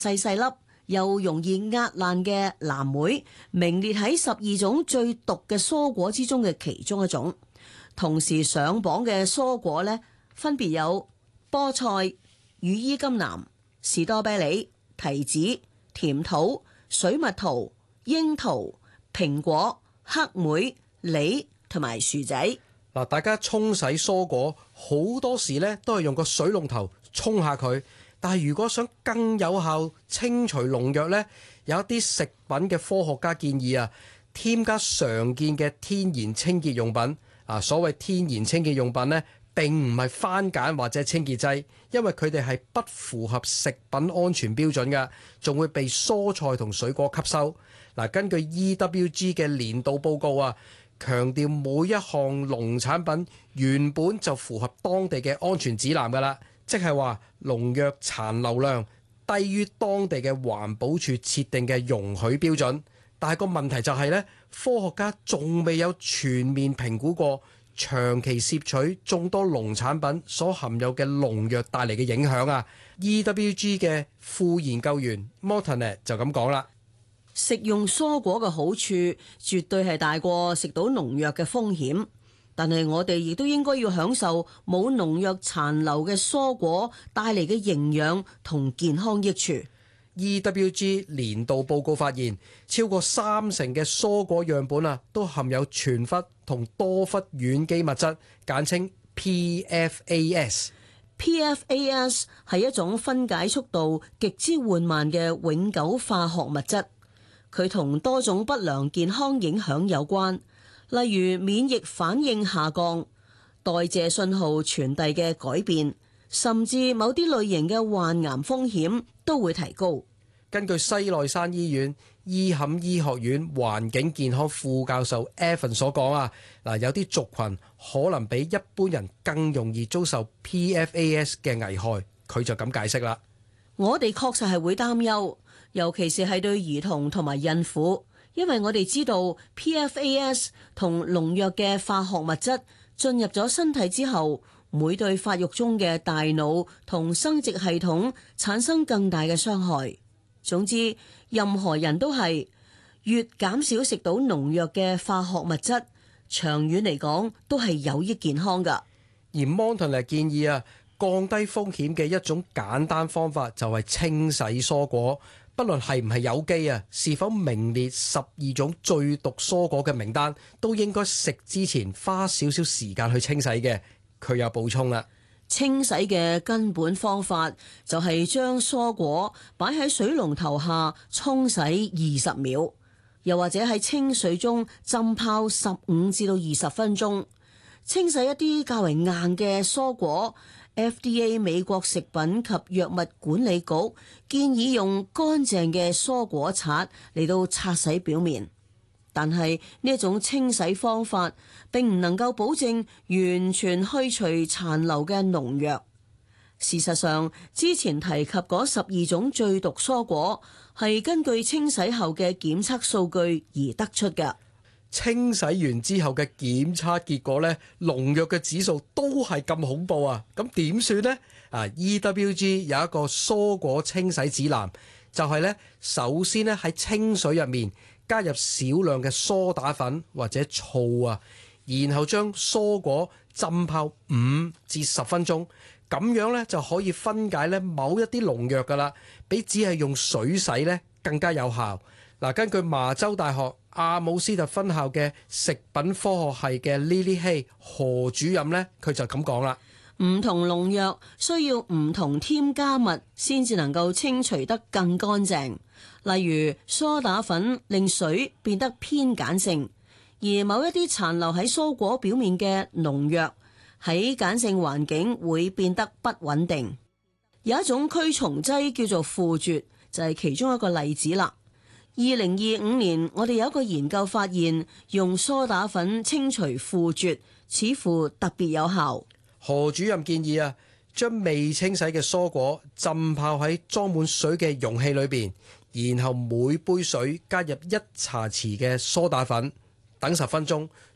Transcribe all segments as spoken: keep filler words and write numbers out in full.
細細粒又容易壓爛嘅藍莓，名列喺十二種最毒嘅蔬果之中嘅其中一種。同時上榜嘅蔬果呢，分別有菠菜、羽衣甘藍、士多啤梨、提子、甜桃、水蜜桃、櫻桃、蘋果、黑莓、梨同埋薯仔。 嗱，大家沖洗蔬果好多時咧都係用個水龍頭沖下佢，但係如果想更有效清除農藥呢，有一啲食品嘅科學家建議啊，添加常見嘅天然清潔用品。啊，所謂天然清潔用品呢，並唔係番梘或者清潔劑，因為佢哋係不符合食品安全標準嘅，仲會被蔬菜同水果吸收。嗱，根據 E W G 嘅年度報告啊，強調每一項農產品原本就符合當地嘅安全指南㗎啦，即係話農藥殘留量低於當地嘅環保署設定嘅容許標準。但係個問題就係咧，科學家仲未有全面評估過長期攝取眾多農產品所含有嘅農藥帶嚟嘅影響啊。E W G 嘅副研究員 Montanet 就咁講啦： 食用蔬果嘅好處絕對係大過食到農藥嘅風險，但係我哋亦都應該要享受冇農藥殘留嘅蔬果帶嚟嘅營養同健康益處。 E W G 年度報告發現，超過三成嘅蔬果樣本啊，都含有全氟同多氟烷基物質，簡稱 P F A S。 P F A S 係一種分解速度極之緩慢嘅永久化學物質，佢同多種不良健康影響有關，例如免疫反應下降、代謝信號傳遞嘅改變，甚至某啲類型嘅患癌風險都會提高。 根據西奈山醫院伊坎醫學院環境健康副教授 Evan 所講啊，嗱，有啲族群可能比一般人更容易遭受 P F A S 嘅危害，佢就咁解釋啦。 我哋確實係會擔憂，尤其是係對兒童同埋孕婦，因為我哋知道 P F A S 同農藥嘅化學物質進入咗身體之後，會對發育中嘅大腦同生殖系統產生更大嘅傷害。總之，任何人都係越減少食到農藥嘅化學物質，長遠嚟講都係有益健康㗎。 而 Montaner 建議啊，降低風險嘅一種簡單方法就係清洗蔬果，不論係唔係有機啊，是否名列十二種最毒蔬果嘅名單，都應該食之前花少少時間去清洗嘅。佢有補充啦。 清洗嘅根本方法就係將蔬果擺喺水龍頭下沖洗二十秒，又或者喺清水中浸泡十五至到二十分鐘。清洗一啲較為硬嘅蔬果， F D A 美國食品及藥物管理局建議用乾淨嘅蔬果刷嚟到擦洗表面。但係呢一種清洗方法並唔能夠保證完全去除殘留嘅農藥。事實上，之前提及嗰十二種最毒蔬果係根據清洗後嘅檢測數據而得出嘅。 清洗完之後嘅檢測結果呢，農藥嘅指數都係咁恐怖啊！咁點算呢？啊 ，E W G 有一個蔬果清洗指南，就係呢：首先呢喺清水入面加入少量嘅梳打粉或者醋啊，然後將蔬果浸泡五至十分鐘，咁樣咧就可以分解咧某一啲農藥噶啦，比只係用水洗咧更加有效。嗱，根據麻州大學阿姆斯特分校嘅食品科學系嘅 Lily Hay 何主任咧，佢就咁講啦。 唔同農藥需要唔同添加物先至能夠清除得更乾淨。例如梳打粉令水變得偏鹼性，而某一啲殘留喺蔬果表面嘅農藥喺鹼性環境會變得不穩定。有一種驅蟲劑叫做腐絕，就係其中一個例子啦。二零二五年，我哋有一個研究發現，用梳打粉清除腐絕似乎特別有效。 何主任建議啊，將未清洗嘅蔬果浸泡喺裝滿水嘅容器裏邊，然後每杯水加入一茶匙嘅梳打粉，等十分鐘，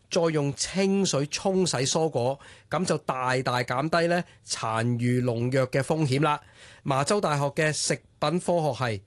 再用清水沖洗蔬果，咁就大大減低咧殘餘農藥嘅風險啦。麻州大學嘅食品科學系